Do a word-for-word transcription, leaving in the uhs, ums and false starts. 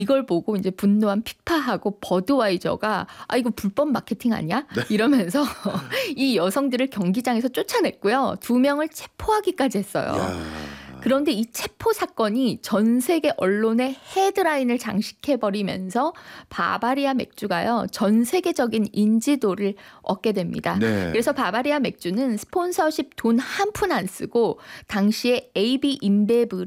이걸 보고 이제 분노한 피파하고 버드와이저가 "아 이거 불법 마케팅 아니야?" 네. 이러면서 이 여성들을 경기장에서 쫓아냈고요. 두 명을 체포하기까지 했어요. 야. 그런데 이 체포 사건이 전 세계 언론의 헤드라인을 장식해 버리면서 바바리아 맥주가요. 전 세계적인 인지도를 얻게 됩니다. 네. 그래서 바바리아 맥주는 스폰서십 돈 한 푼 안 쓰고 당시에 에이비 인베브를